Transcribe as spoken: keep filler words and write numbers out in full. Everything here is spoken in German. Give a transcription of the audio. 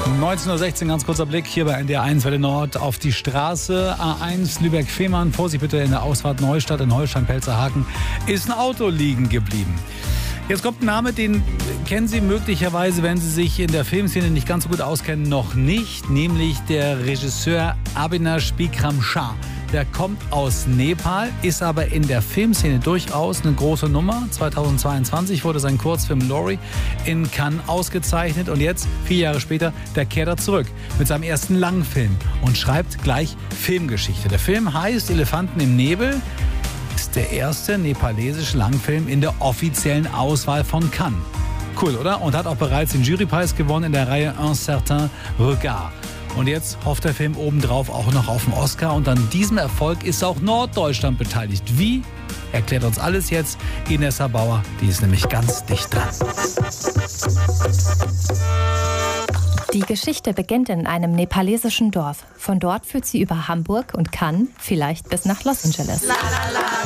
neunzehn Uhr sechzehn, ganz kurzer Blick hier bei N D R eins Welle Nord auf die Straße. A eins Lübeck-Fehmarn, Vorsicht bitte, in der Ausfahrt Neustadt in Holstein-Pelzerhaken ist ein Auto liegen geblieben. Jetzt kommt ein Name, den kennen Sie möglicherweise, wenn Sie sich in der Filmszene nicht ganz so gut auskennen, noch nicht, nämlich der Regisseur Avinash Bikram Shah. Der kommt aus Nepal, ist aber in der Filmszene durchaus eine große Nummer. zweitausendzweiundzwanzig wurde sein Kurzfilm Lorry in Cannes ausgezeichnet und jetzt, vier Jahre später, der kehrt er zurück mit seinem ersten Langfilm und schreibt gleich Filmgeschichte. Der Film heißt Elefanten im Nebel, ist der erste nepalesische Langfilm in der offiziellen Auswahl von Cannes. Cool, oder? Und hat auch bereits den Jurypreis gewonnen in der Reihe Un certain regard. Und jetzt hofft der Film obendrauf auch noch auf den Oscar. Und an diesem Erfolg ist auch Norddeutschland beteiligt. Wie? Erklärt uns alles jetzt Inessa Bauer. Die ist nämlich ganz dicht dran. Die Geschichte beginnt in einem nepalesischen Dorf. Von dort führt sie über Hamburg und Cannes, vielleicht bis nach Los Angeles.